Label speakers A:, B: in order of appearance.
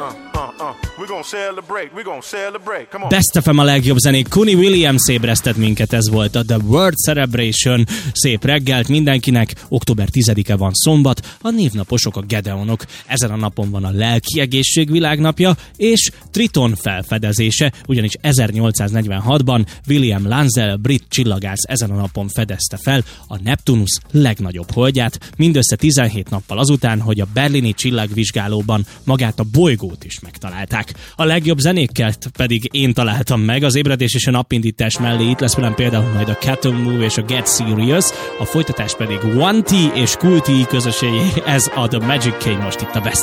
A: Best FM a legjobb zenék. Kuni Williams ébresztett minket, ez volt a The World Celebration. Szép reggelt mindenkinek. Október 10-e van szombat, a névnaposok a Gedeonok. Ezen a napon van a lelki egészség világnapja, és Triton felfedezése, ugyanis 1846-ban William Lansdale, brit csillagász ezen a napon fedezte fel a Neptunus legnagyobb holdját, mindössze 17 nappal azután, hogy a berlini csillagvizsgálóban magát a bolygót is megtalálták. A legjobb zenéket pedig én találtam meg, az ébredés és a napindítás mellé itt lesz velem például majd a Cattle Move és a Get Serious, a folytatás pedig One T és Cool T közösségé, ez a The Magic K most itt a Best